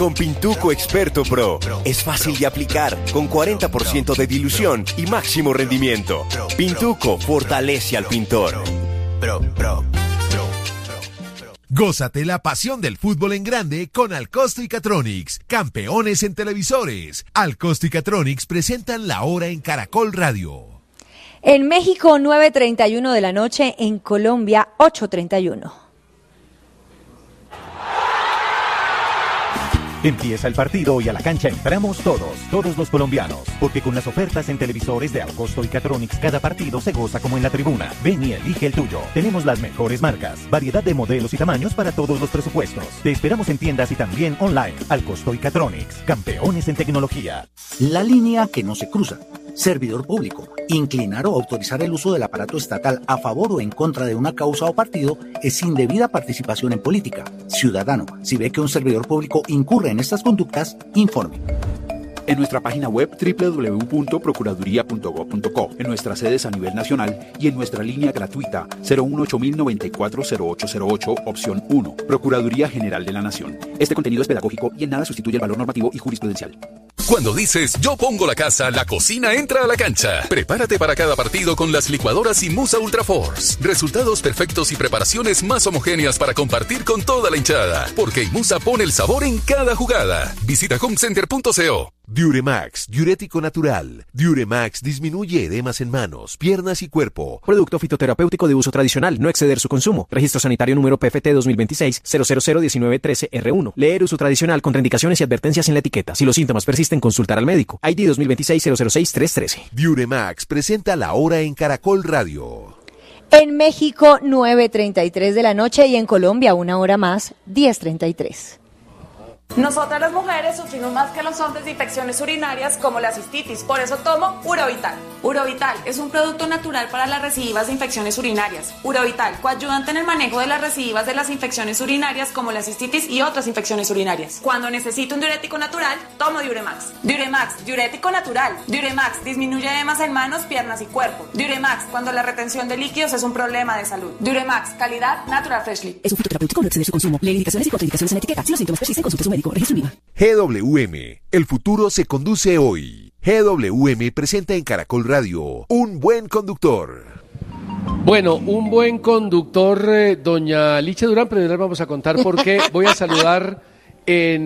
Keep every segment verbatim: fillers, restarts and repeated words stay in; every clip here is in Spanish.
Con Pintuco Experto Pro es fácil de aplicar, con cuarenta por ciento de dilución y máximo rendimiento. Pintuco fortalece al pintor. Pro, pro. Gózate la pasión del fútbol en grande con Alcosto y Catronics, campeones en televisores. Alcosto y Catronics presentan La Hora en Caracol Radio. En México, nueve treinta y uno de la noche, en Colombia, ocho treinta y uno. Empieza el partido y a la cancha entramos todos, todos los colombianos, porque con las ofertas en televisores de Alcosto y Catronics cada partido se goza como en la tribuna. Ven y elige el tuyo. Tenemos las mejores marcas, variedad de modelos y tamaños para todos los presupuestos. Te esperamos en tiendas y también online. Alcosto y Catronics, campeones en tecnología. La línea que no se cruza. Servidor público. Inclinar o autorizar el uso del aparato estatal a favor o en contra de una causa o partido es indebida participación en política. Ciudadano, si ve que un servidor público incurre en estas conductas, informe. En nuestra página web doble u doble u doble u punto procuraduría punto gob punto co, en nuestras sedes a nivel nacional y en nuestra línea gratuita cero uno ocho mil noventa y cuatro cero ocho cero ocho, opción uno. Procuraduría General de la Nación. Este contenido es pedagógico y en nada sustituye el valor normativo y jurisprudencial. Cuando dices yo pongo la casa, la cocina entra a la cancha. Prepárate para cada partido con las licuadoras Imusa Ultra Force. Resultados perfectos y preparaciones más homogéneas para compartir con toda la hinchada. Porque Imusa pone el sabor en cada jugada. Visita homecenter punto co. Diuremax, diurético natural. Diuremax disminuye edemas en manos, piernas y cuerpo. Producto fitoterapéutico de uso tradicional, no exceder su consumo. Registro sanitario número P F T dos mil veintiséis cero cero cero diecinueve trece R uno. Leer uso tradicional, contraindicaciones y advertencias en la etiqueta. Si los síntomas persisten, consultar al médico. I D dos mil veintiséis cero cero seis tres trece. Diuremax presenta La Hora en Caracol Radio. En México, nueve treinta y tres de la noche y en Colombia, una hora más, diez treinta y tres. Nosotras las mujeres sufrimos más que los hombres de infecciones urinarias como la cistitis, por eso tomo Urovital. Urovital es un producto natural para las recidivas de infecciones urinarias. Urovital, coayudante en el manejo de las recidivas de las infecciones urinarias como la cistitis y otras infecciones urinarias. Cuando necesito un diurético natural, tomo Diuremax. Diuremax, diurético natural. Diuremax disminuye edemas en manos, piernas y cuerpo. Diuremax, cuando la retención de líquidos es un problema de salud. Diuremax, calidad Natural Freshly. Es un fitoterapéutico, no exceder su consumo. Lee indicaciones y contraindicaciones en la etiqueta. Si los síntomas persisten, consulte a su médico. G W M, el futuro se conduce hoy. G W M presenta en Caracol Radio Un Buen Conductor. Bueno, un buen conductor, eh, doña Licha Durán, pero les vamos a contar por qué. Voy a saludar en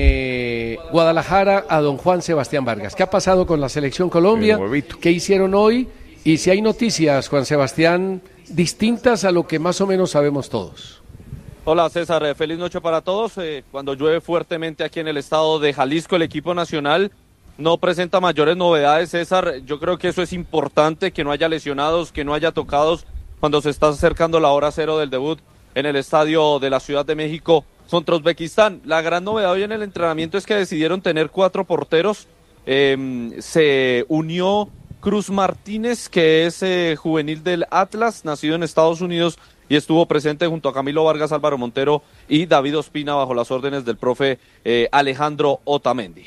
eh, Guadalajara a don Juan Sebastián Vargas. ¿Qué ha pasado con la Selección Colombia? ¿Qué hicieron hoy? Y si hay noticias, Juan Sebastián, distintas a lo que más o menos sabemos todos. Hola César, eh, feliz noche para todos. Eh, cuando llueve fuertemente aquí en el estado de Jalisco, el equipo nacional no presenta mayores novedades, César. Yo creo que eso es importante, que no haya lesionados, que no haya tocados cuando se está acercando la hora cero del debut en el estadio de la Ciudad de México contra Uzbekistán. La gran novedad hoy en el entrenamiento es que decidieron tener cuatro porteros. Eh, se unió Cruz Martínez, que es eh, juvenil del Atlas, nacido en Estados Unidos, y estuvo presente junto a Camilo Vargas, Álvaro Montero y David Ospina bajo las órdenes del profe eh, Alejandro Otamendi.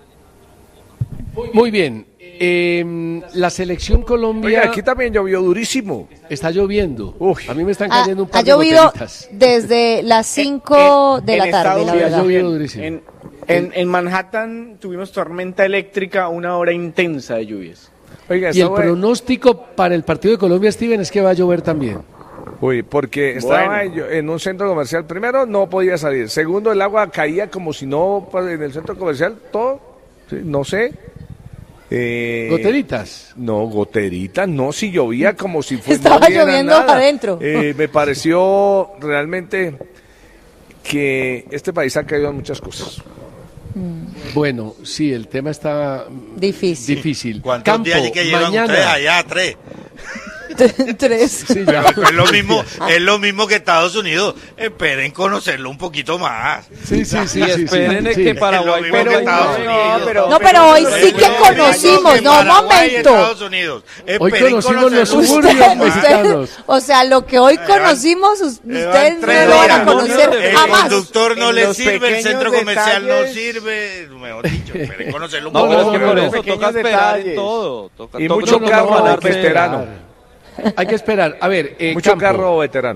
Muy bien, eh, la Selección Colombia... Oiga, aquí también llovió durísimo. Está lloviendo. Uy. A mí me están Ha, cayendo un par ha de llovido goteritas. desde las cinco de la tarde, la verdad. Ha llovido durísimo. En, en, en Manhattan tuvimos tormenta eléctrica, una hora intensa de lluvias. Oiga, y el bueno. pronóstico para el partido de Colombia, Steven, es que va a llover también. Uy, porque estaba bueno. en un centro comercial. Primero, no podía salir. Segundo, el agua caía como si no, en el centro comercial, todo, no sé. Eh, ¿Goteritas? No, goteritas, no, si llovía como si fuera. Estaba no lloviendo nada. adentro. Eh, me pareció realmente que este país ha caído en muchas cosas. Bueno, sí, el tema está difícil. difícil. ¿Cuántos Campo, días hay que llevan mañana. ustedes allá? Tres. Tres. Sí, ya. Es lo mismo, es lo mismo que Estados Unidos. Esperen conocerlo un poquito más. Sí, sí, sí. Y sí, esperen sí, que sí. Paraguay Es lo mismo que Estados Unidos. No, pero, no, pero hoy sí que conocimos, no, un momento. Estados Unidos. Hoy conocimos los un suburbios mexicanos. O sea, lo que hoy conocimos, ustedes no lo van a conocer jamás. El conductor no le sirve, el centro comercial no sirve. Mejor dicho, esperen conocerlo un No, pero es poco. que por eso toca esperar en todo. Toca, Y toca mucho no carro jalarse. veterano. Hay que esperar. A ver, eh, Mucho Campo. carro veterano.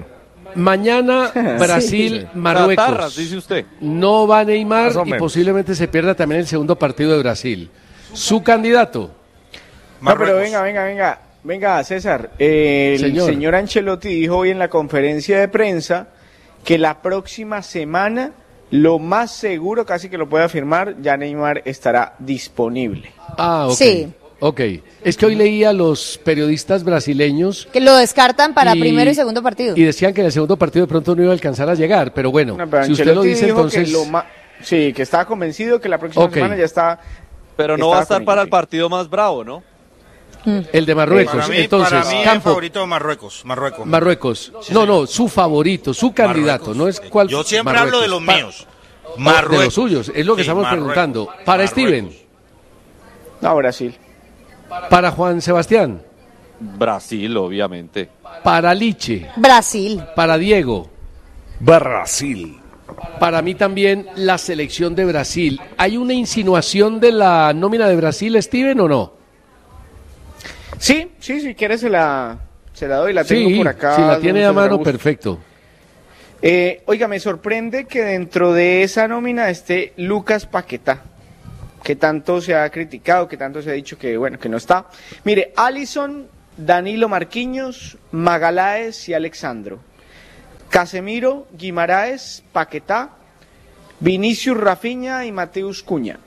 Mañana Brasil, Sí. Marruecos. Catarras, dice usted. No va Neymar Más o y menos. posiblemente se pierda también el segundo partido de Brasil. Su candidato. No, pero venga, venga, venga, venga, César. El Señor. señor. Ancelotti dijo hoy en la conferencia de prensa que la próxima semana, lo más seguro, casi que lo puede afirmar, ya Neymar estará disponible. Ah, ok. Sí. Ok. Es que hoy leía a los periodistas brasileños Que lo descartan para Y- primero y segundo partido. y decían que en el segundo partido de pronto no iba a alcanzar a llegar, pero bueno, No, pero si usted lo Ancelotti dice dijo entonces... que lo ma- sí, que estaba convencido que la próxima Ok. semana ya está. Pero no estaba va a estar con para ellos, el partido más bravo, ¿no? El de Marruecos. Para mí, entonces, para mí el Campo, favorito Marruecos. Marruecos. Marruecos. No, no, su favorito, su candidato, no es cuál. Yo siempre hablo de los Pa- míos. o Marruecos. De los suyos, es lo que Sí, estamos Marruecos. preguntando. Para Marruecos. Steven, No, Brasil. para Juan Sebastián, Brasil, obviamente. para Liche, Brasil. para Diego, Brasil. para mí también la selección de Brasil. ¿Hay una insinuación de la nómina de Brasil, Steven, o no? Sí, sí, si quieres se la, se la doy, la tengo Sí, por acá. si la don tiene a César mano, Augusto. perfecto. Eh, oiga, me sorprende que dentro de esa nómina esté Lucas Paquetá, que tanto se ha criticado, que tanto se ha dicho que, bueno, que no está. Mire, Alisson, Danilo Marquinhos, Magaláes y Alexandro. Casemiro, Guimaraes, Paquetá, Vinicius Rafinha y Mateus Cuña.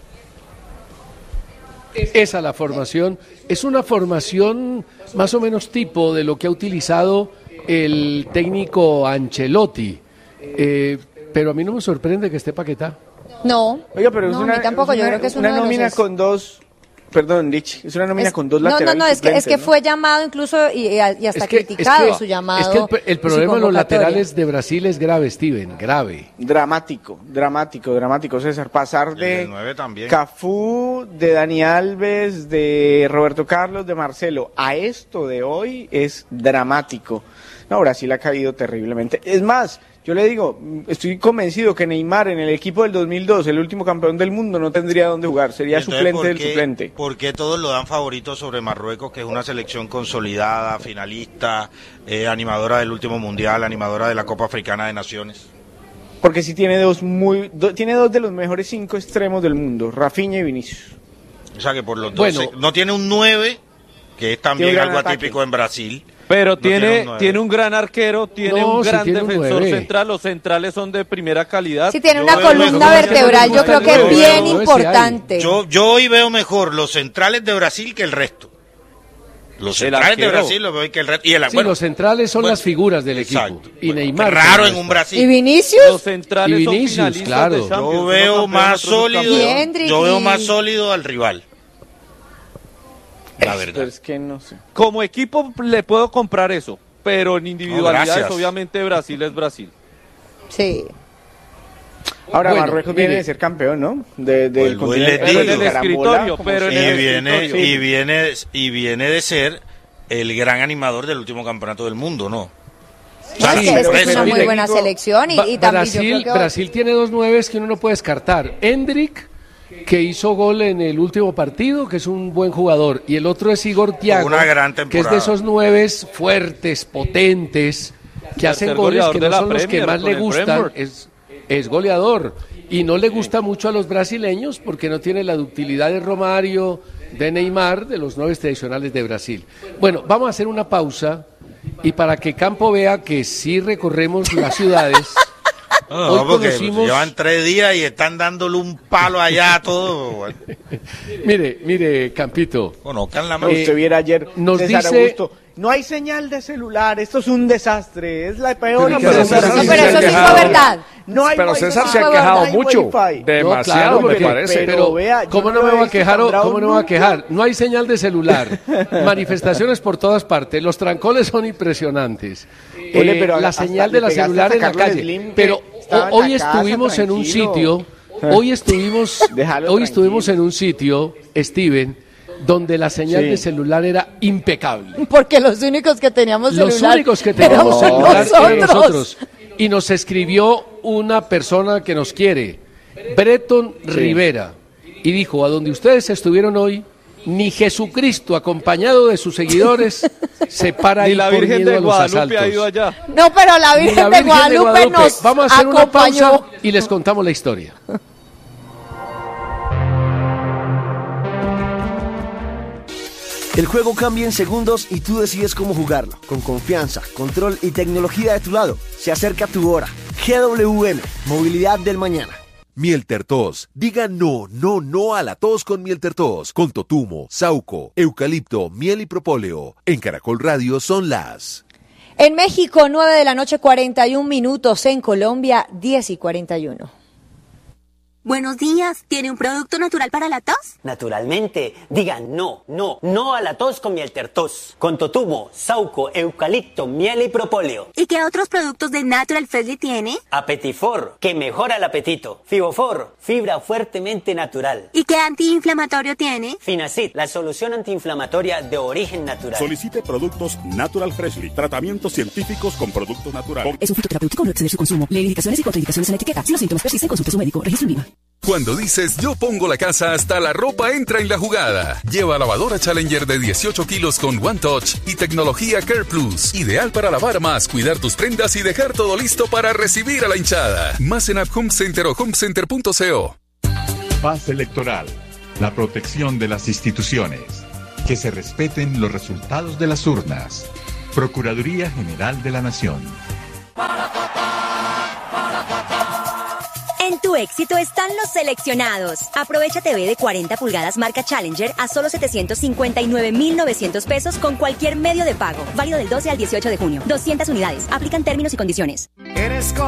Esa es la formación. Es una formación más o menos tipo de lo que ha utilizado el técnico Ancelotti. Eh, pero a mí no me sorprende que esté Paquetá. No. Oiga, pero es No, a una, mí tampoco, es yo una- creo que es una uno de los nómina es- con dos. Perdón, Rich, es una nómina Es- con dos no, laterales. no, no, es que, es que suplentes, ¿no? fue llamado incluso y, y hasta Es que- es criticado que- su llamado. Es que el, el y su problema de los convocatoria. laterales de Brasil es grave, Steven, grave. Dramático, dramático, dramático, César. Pasar El del de nueve también. Cafú, de Dani Alves, de Roberto Carlos, de Marcelo, a esto de hoy es dramático. No, Brasil ha caído terriblemente. Es más, yo le digo, estoy convencido que Neymar en el equipo del dos mil dos, el último campeón del mundo, no tendría dónde jugar. Sería Entonces, suplente ¿por del qué- suplente. ¿Por qué todos lo dan favorito sobre Marruecos, que es una selección consolidada, finalista, eh, animadora del último mundial, animadora de la Copa Africana de Naciones? Porque sí tiene dos muy, do- tiene dos de los mejores cinco extremos del mundo, Rafinha y Vinicius. O sea que por los dos Bueno. se- no tiene un nueve, que es también Tiene un gran algo ataque. atípico en Brasil. Pero No tiene, tiene un nueve. tiene un gran arquero, tiene No, un sí gran tiene un defensor nueve. central, los centrales son de primera calidad. Sí, tiene Yo una veo columna mejor- vertebral, yo creo que Yo es bien veo- importante. Yo, yo hoy veo mejor los centrales de Brasil que el resto. Los El centrales de arquero. Brasil los veo que el resto. Y el, Sí, bueno, los centrales son bueno, las figuras del equipo. exacto. Y Bueno, Neymar. qué raro también en un está. Brasil. ¿Y Vinicius? Los centrales Y son Vinicius, finalistas claro. de Yo Champions, Yo unos veo campeones, más otros sólido, subcampeones. Y Hendrik yo veo y- más sólido al rival. La Pero verdad. es que no sé. Como equipo le puedo comprar eso, pero en individualidades gracias. obviamente Brasil es Brasil. Sí. Ahora Bueno, Marruecos mire. viene de ser campeón, ¿no? De, del Vuelvo y les continente. digo. de En el carambola, escritorio, como pero en se- Y el viene, escritorio. y viene, y viene de ser el gran animador del último campeonato del mundo, ¿no? No, es que, es, que es una muy mire, buena selección y, Ba- y también yo Brasil, creo que Brasil tiene dos nueves que uno no puede descartar. Hendrik, que hizo gol en el último partido, que es un buen jugador, y el otro es Igor Thiago, Una gran que es temporada. de esos nueves fuertes, potentes, que Tercer hacen goles goleador que de no la son los que Premier más con le el gustan. Brentford. Es, es goleador. Y no le gusta mucho a los brasileños porque no tiene la ductilidad de Romario, de Neymar, de los nueve tradicionales de Brasil. Bueno, vamos a hacer una pausa y para que Campo vea que sí recorremos las ciudades. No, Hoy no, porque conocimos- llevan tres días y están dándole un palo allá a todo. Bueno, Mire, mire, Campito. conozcan la No, mano. usted viera ayer nos César dice- Augusto, no hay señal de celular, esto es un desastre, es la peor Pero información. César No, sí pero se eso ha sí fue quejado. verdad. No hay Pero wifi, César no se ha hay quejado wifi. mucho. Demasiado, No, me porque- parece. Pero, vea, yo ¿cómo no no me lo he voy a visto quejar? tan bravo ¿Cómo no me voy a nunca. quejar? No hay señal de celular. Manifestaciones por todas partes. Los trancones son impresionantes. Ole, Eh, pero la hasta señal le de la pegaste celular a en la sacarle calle. Slim, que Pero estaba ho- en hoy la casa, estuvimos en un tranquilo. sitio. Hoy estuvimos, Déjalo hoy estuvimos en un sitio, Steven, donde la señal Sí. de celular era impecable. Porque los únicos que teníamos Los celular únicos que teníamos éramos celular eran nosotros. nosotros. Y nos escribió una persona que nos quiere, Breton Rivera, y dijo, a donde ustedes estuvieron hoy, ni Jesucristo, acompañado de sus seguidores, se para ahí Ni la por Virgen miedo de a los Guadalupe asaltos. ha ido allá. No, pero la Ni Virgen, la de, Virgen Guadalupe de Guadalupe. nos Vamos a hacer una acompañó. pausa y les contamos la historia. El juego cambia en segundos y tú decides cómo jugarlo. Con confianza, control y tecnología de tu lado. Se acerca tu hora. G W M, Movilidad del Mañana. Mieltertos. Diga no, no, no a la tos con Mieltertos. Con totumo, sauco, eucalipto, miel y propóleo. En Caracol Radio son las... En México, nueve de la noche, cuarenta y un minutos. En Colombia, diez y cuarenta y uno. Buenos días, ¿tiene un producto natural para la tos? Naturalmente, digan no, no, no a la tos con Mieltertos. Con totumo, sauco, eucalipto, miel y propóleo. ¿Y qué otros productos de Natural Freshly tiene? Apetifor, que mejora el apetito. Fibofor, fibra fuertemente natural. ¿Y qué antiinflamatorio tiene? Finacid, la solución antiinflamatoria de origen natural. Solicite productos Natural Freshly, tratamientos científicos con productos naturales. Es un fitoterapéutico, no exceder su consumo. Lee indicaciones y contraindicaciones en la etiqueta. Si los síntomas persisten, consulte a su médico. Registro en viva. Cuando dices yo pongo la casa, hasta la ropa entra en la jugada. Lleva lavadora Challenger de dieciocho kilos con One Touch y tecnología Care Plus. Ideal para lavar más, cuidar tus prendas y dejar todo listo para recibir a la hinchada. Más en App Home Center o homecenter punto co. Paz electoral. La protección de las instituciones. Que se respeten los resultados de las urnas. Procuraduría General de la Nación. En tu éxito están los seleccionados. Aprovecha T V de cuarenta pulgadas marca Challenger a solo setecientos cincuenta y nueve mil novecientos pesos con cualquier medio de pago. Válido del doce al dieciocho de junio. doscientas unidades. Aplican términos y condiciones. Eres